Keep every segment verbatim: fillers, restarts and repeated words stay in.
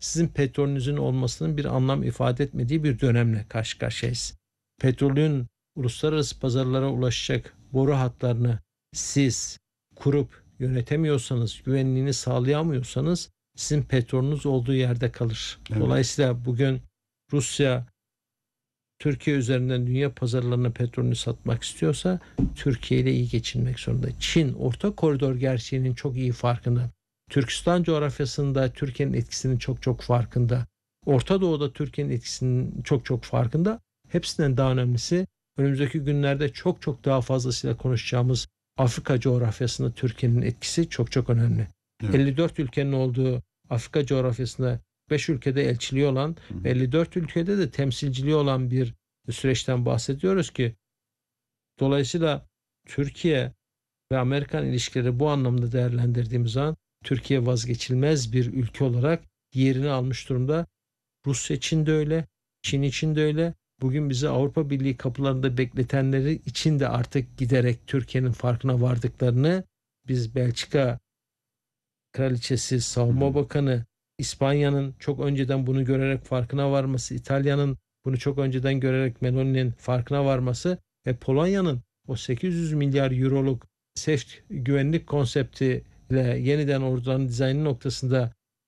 sizin petrolünüzün olmasının bir anlam ifade etmediği bir dönemle karşı karşıyayız. Petrolün uluslararası pazarlara ulaşacak boru hatlarını siz kurup yönetemiyorsanız, güvenliğini sağlayamıyorsanız sizin petrolünüz olduğu yerde kalır. Evet. Dolayısıyla bugün Rusya Türkiye üzerinden dünya pazarlarına petrolünü satmak istiyorsa Türkiye ile iyi geçinmek zorunda. Çin orta koridor gerçeğinin çok iyi farkında. Türkistan coğrafyasında Türkiye'nin etkisinin çok çok farkında. Orta Doğu'da Türkiye'nin etkisinin çok çok farkında. Hepsinden daha önemlisi önümüzdeki günlerde çok çok daha fazlasıyla konuşacağımız Afrika coğrafyasında Türkiye'nin etkisi çok çok önemli. Evet. elli dört ülkenin olduğu Afrika coğrafyasında beş ülkede elçiliği olan ve elli dört ülkede de temsilciliği olan bir süreçten bahsediyoruz ki dolayısıyla Türkiye ve Amerikan ilişkileri bu anlamda değerlendirdiğimiz zaman Türkiye vazgeçilmez bir ülke olarak yerini almış durumda. Rusya için de öyle, Çin için de öyle. Bugün bizi Avrupa Birliği kapılarında bekletenleri için de artık giderek Türkiye'nin farkına vardıklarını biz Belçika Kraliçesi, Savunma Bakanı, İspanya'nın çok önceden bunu görerek farkına varması, İtalya'nın bunu çok önceden görerek Meloni'nin farkına varması ve Polonya'nın o sekiz yüz milyar euroluk seft güvenlik konseptiyle yeniden orduların dizaynı noktasında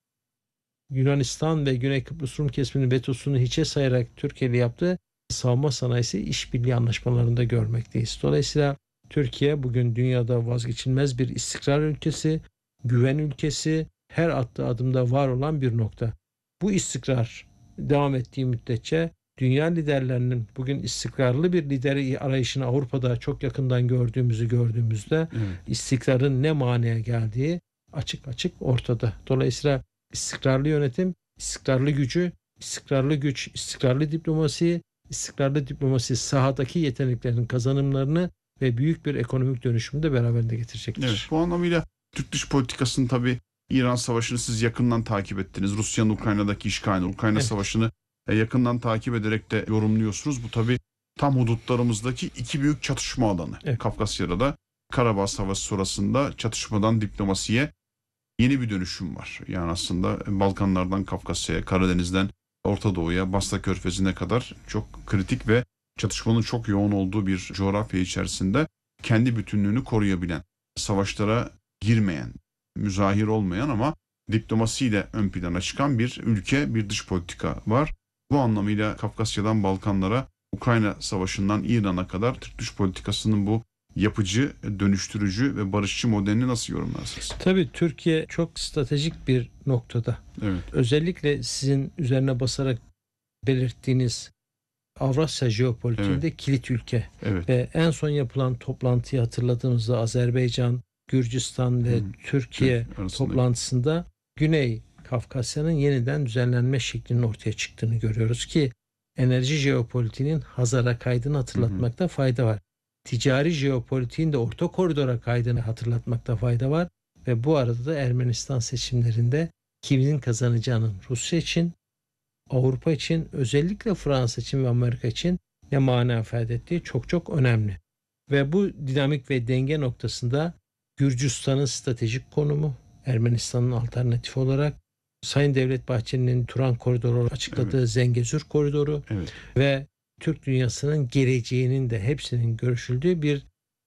Yunanistan ve Güney Kıbrıs Rum kesiminin vetosunu hiçe sayarak Türkiye ile yaptığı savunma sanayisi işbirliği anlaşmalarında görmekteyiz. Dolayısıyla Türkiye bugün dünyada vazgeçilmez bir istikrar ülkesi, güven ülkesi, her attığı adımda var olan bir nokta. Bu istikrar devam ettiği müddetçe dünya liderlerinin bugün istikrarlı bir lideri arayışını Avrupa'da çok yakından gördüğümüzü gördüğümüzde Evet. istikrarın ne manaya geldiği açık açık ortada. Dolayısıyla istikrarlı yönetim, istikrarlı gücü, istikrarlı güç, istikrarlı diplomasi, istikrarlı diplomasi sahadaki yeteneklerin kazanımlarını ve büyük bir ekonomik dönüşümü de beraberinde getirecektir. Evet, bu anlamıyla Türk dış politikasının tabii İran Savaşı'nı siz yakından takip ettiniz. Rusya'nın Ukrayna'daki işgalini, Ukrayna Evet. Savaşı'nı yakından takip ederek de yorumluyorsunuz. Bu tabii tam hudutlarımızdaki iki büyük çatışma alanı. Evet. Kafkasya'da da Karabağ Savaşı sonrasında çatışmadan diplomasiye yeni bir dönüşüm var. Yani aslında Balkanlardan Kafkasya'ya, Karadeniz'den Orta Doğu'ya, Basra Körfezi'ne kadar çok kritik ve çatışmanın çok yoğun olduğu bir coğrafya içerisinde kendi bütünlüğünü koruyabilen, savaşlara girmeyen, müzahir olmayan ama diplomasiyle ön plana çıkan bir ülke, bir dış politika var. Bu anlamıyla Kafkasya'dan Balkanlara, Ukrayna Savaşı'ndan İran'a kadar Türk dış politikasının bu yapıcı, dönüştürücü ve barışçı modelini nasıl yorumlarsınız? Tabii Türkiye çok stratejik bir noktada. Evet. Özellikle sizin üzerine basarak belirttiğiniz Avrasya jeopolitiğinde Evet. kilit ülke. Evet. Ve en son yapılan toplantıyı hatırladığımızda Azerbaycan, Gürcistan ve Hı. Türkiye Türk arasındaki- toplantısında Güney Kafkasya'nın yeniden düzenlenme şeklinin ortaya çıktığını görüyoruz ki enerji jeopolitiğinin Hazar'a kaydını hatırlatmakta fayda var. Ticari jeopolitiğin de orta koridora kaydını hatırlatmakta fayda var ve bu arada da Ermenistan seçimlerinde kimin kazanacağının Rusya için, Avrupa için, özellikle Fransa için ve Amerika için ne mana ifade ettiği çok çok önemli. Ve bu dinamik ve denge noktasında Gürcistan'ın stratejik konumu, Ermenistan'ın alternatifi olarak Sayın Devlet Bahçeli'nin Turan Koridoru açıkladığı Evet. Zengezur Koridoru Evet. ve Türk dünyasının geleceğinin de hepsinin görüşüldüğü bir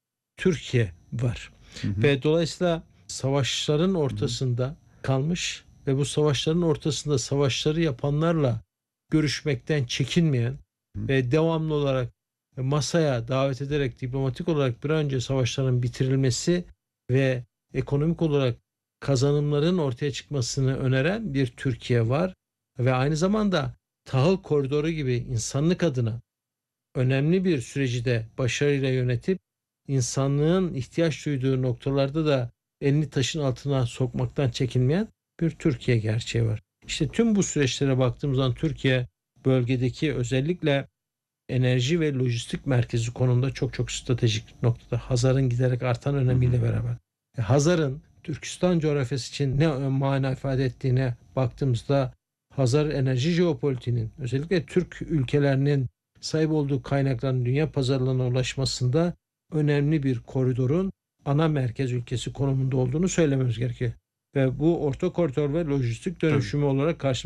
Türkiye var. Hı hı. Ve dolayısıyla savaşların ortasında kalmış ve bu savaşların ortasında savaşları yapanlarla görüşmekten çekinmeyen Hı. ve devamlı olarak masaya davet ederek diplomatik olarak bir an önce savaşların bitirilmesi ve ekonomik olarak kazanımların ortaya çıkmasını öneren bir Türkiye var ve aynı zamanda tahıl koridoru gibi insanlık adına önemli bir süreci de başarıyla yönetip insanlığın ihtiyaç duyduğu noktalarda da elini taşın altına sokmaktan çekinmeyen bir Türkiye gerçeği var. İşte tüm bu süreçlere baktığımız zaman Türkiye bölgedeki özellikle enerji ve lojistik merkezi konumunda çok çok stratejik noktada. Hazar'ın giderek artan önemiyle beraber. E, Hazar'ın Türkistan coğrafyası için ne mana ifade ettiğine baktığımızda Hazar enerji jeopolitiğinin özellikle Türk ülkelerinin sahip olduğu kaynakların dünya pazarlarına ulaşmasında önemli bir koridorun ana merkez ülkesi konumunda olduğunu söylememiz gerekiyor. Ve bu orta koridor ve lojistik dönüşümü olarak karşımıza